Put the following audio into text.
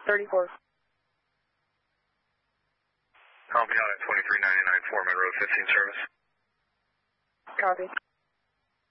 34. I'll be out at 2399 Foreman Road 15 service. Copy.